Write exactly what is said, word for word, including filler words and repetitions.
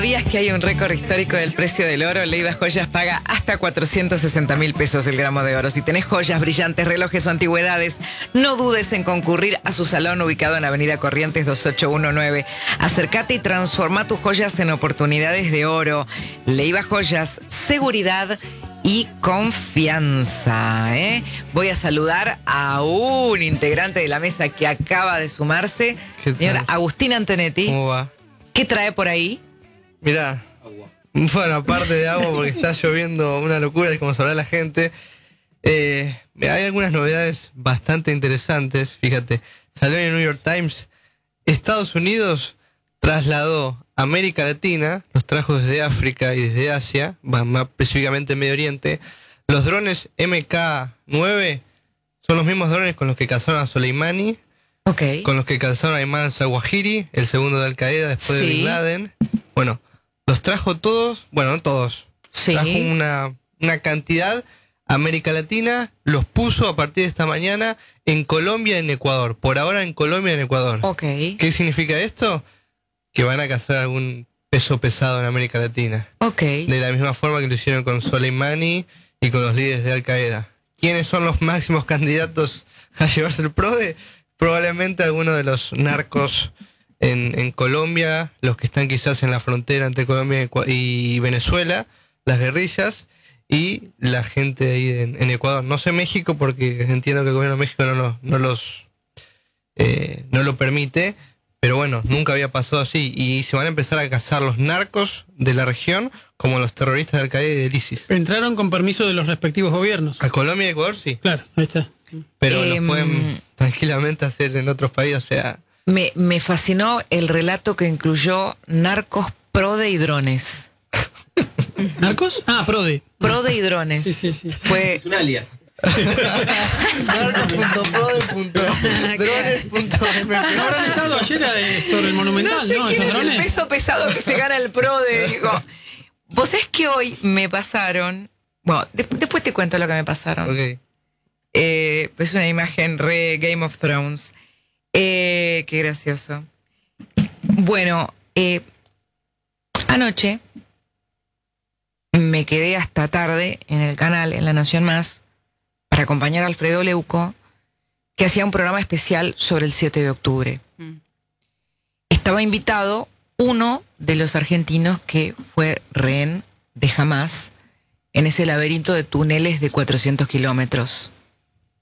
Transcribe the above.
¿Sabías que hay un récord histórico del precio del oro? Leiva Joyas paga hasta cuatrocientos sesenta mil pesos el gramo de oro. Si tenés joyas, brillantes, relojes o antigüedades, no dudes en concurrir a su salón ubicado en Avenida Corrientes dos ocho uno nueve. Acércate y transforma tus joyas en oportunidades de oro. Leiva Joyas, seguridad y confianza, ¿eh? Voy a saludar a un integrante de la mesa que acaba de sumarse, señora Agustina Antonetti. ¿Cómo va? ¿Qué trae por ahí? Mirá, agua. Bueno, aparte de agua, porque está lloviendo una locura, es como sabrá la gente. Eh, hay algunas novedades bastante interesantes, fíjate. Salió en el New York Times, Estados Unidos trasladó a América Latina, los trajo desde África y desde Asia, más específicamente Medio Oriente. Los drones M K nueve son los mismos drones con los que cazaron a Soleimani, okay, con los que cazaron a Ayman al-Zawahiri, el segundo de Al-Qaeda después sí. de Bin Laden. Bueno, los trajo todos, bueno, no todos, sí. trajo una, una cantidad a América Latina, los puso a partir de esta mañana en Colombia y en Ecuador. Por ahora en Colombia y en Ecuador. Okay. ¿Qué significa esto? Que van a cazar algún peso pesado en América Latina. Okay. De la misma forma que lo hicieron con Soleimani y con los líderes de Al-Qaeda. ¿Quiénes son los máximos candidatos a llevarse el PRODE? Probablemente algunos de los narcos en, en Colombia, los que están quizás en la frontera entre Colombia y Venezuela, las guerrillas, y la gente de ahí en, en Ecuador. No sé México, porque entiendo que el gobierno de México no, los, no, los, eh, no lo permite, pero bueno, nunca había pasado así. Y se van a empezar a cazar los narcos de la región como los terroristas de Al-Qaeda y del ISIS. Entraron con permiso de los respectivos gobiernos. A Colombia y Ecuador, sí. Claro, ahí está. Pero Eh, lo pueden tranquilamente hacer en otros países, o sea... Me, me fascinó el relato que incluyó narcos, prode y drones. ¿Narcos? Ah, Prode. Prode y drones. Sí, sí, sí. Fue... Es un alias. narcos punto prode punto drones punto m p. ¿No habrán estado ayer eh, sobre el Monumental, no sé no? quién Esos es drones. el peso pesado que se gana el Prode, digo. Vos sabés que hoy me pasaron... Bueno, de- después te cuento lo que me pasaron. Ok. Eh, es una imagen re Game of Thrones. Eh, qué gracioso. Bueno, eh, anoche me quedé hasta tarde en el canal, en La Nación Más, para acompañar a Alfredo Leuco, que hacía un programa especial sobre el siete de octubre. Mm. Estaba invitado uno de los argentinos que fue rehén de Hamás en ese laberinto de túneles de cuatrocientos kilómetros.